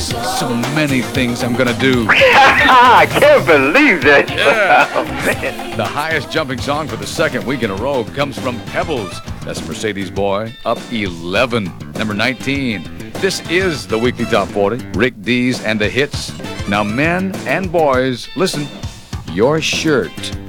So many things I'm gonna do. I can't believe that. Yeah. Oh, man. The highest jumping song for the second week in a row comes from Pebbles. That's Mercedes Boy, up 11. Number 19. This is the weekly top 40. Rick Dees and the hits. Now, men and boys, listen. Your shirt